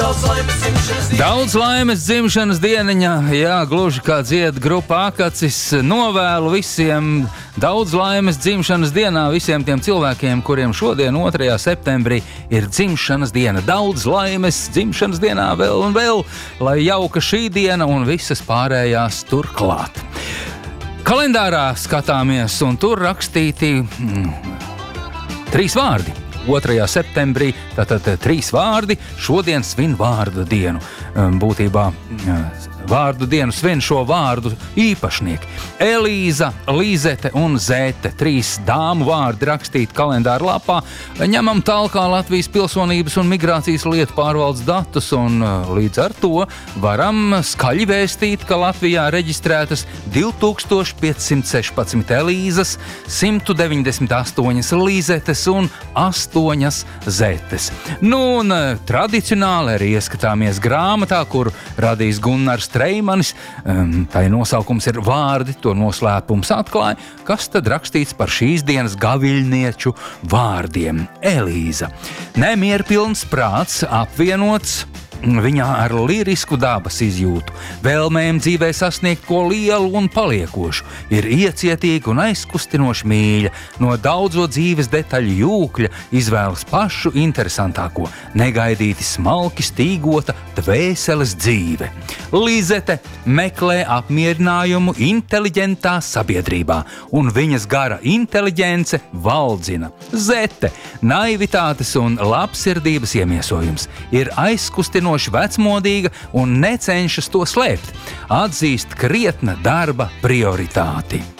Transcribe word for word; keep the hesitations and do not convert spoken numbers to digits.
Daudz laimes dzimšanas dieniņā, jā, gluži kā dzied grupa Akacis, novēlu visiem daudz laimes dzimšanas dienā, visiem tiem cilvēkiem, kuriem šodien otrajā septembrī ir dzimšanas diena. Daudz laimes dzimšanas dienā vēl un vēl, lai jauka šī diena un visas pārējās turklāt. Kalendārā skatāmies, un tur rakstīti mm, trīs vārdi. otrajā septembrī, tātad trīs vārdi, šodien svin vārdu dienu. Būtībā vārdu dienu svin šo vārdu īpašnieki. Elīza, Līzete un Zēte. Trīs dāmu vārdi rakstīti kalendāra lapā. Ņemam talkā Latvijas pilsonības un migrācijas lietu pārvaldes datus, un līdz ar to varam skaļi vēstīt, ka Latvijā reģistrētas divi tūkstoši piecsimt sešpadsmit Elīzas, simt deviņdesmit astoņas Līzetes un astoņas Zētes. Nu, un tradicionāli arī ieskatāmies grāmatā, kuru radījis Gunnars Streimanis. Tā nosaukums ir Vārdi, to noslēpums atklāja, kas tad rakstīts par šīs dienas gaviļnieču vārdiem. Elīza. Nemierpilns prāts apvienots viņā ar lirisku dabas izjūtu, vēlmēm dzīvē sasniegt ko lielu un paliekošu, ir iecietīga un aizkustinoša mīļa, no daudzo dzīves detaļu jūkļa izvēlas pašu interesantāko, negaidīti smalki stīgota dvēseles dzīve. Līzete meklē apmierinājumu inteliģentā sabiedrībā, un viņas gara inteliģence valdzina. Zete naivitātes un labsirdības iemiesojums, ir aizkustinoša vecmodīga un necenšas to slēpt, atzīst krietna darba prioritāti.